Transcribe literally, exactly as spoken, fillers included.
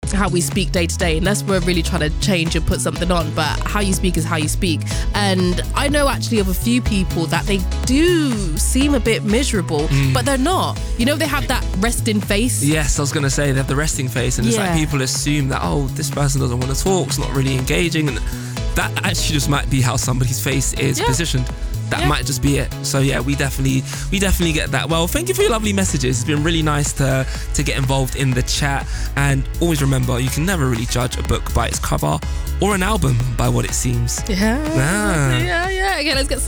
how we speak day to day, unless we're really trying to change and put something on. But how you speak is how you speak. And I know actually of a few people that they do seem a bit miserable, mm. but they're not. You know, they have that resting face. Yes, I was going to say they have the resting face, and it's Yeah. like people assume that, oh, this person doesn't want to talk, it's not really engaging, and that actually just might be how somebody's face is Yeah. positioned. That Yeah. might just be it. So yeah, we definitely we definitely get that. Well, thank you for your lovely messages. It's been really nice to to get involved in the chat. And always remember, you can never really judge a book by its cover or an album by what it seems. Yeah. Ah. Yeah, yeah. Okay, let's get some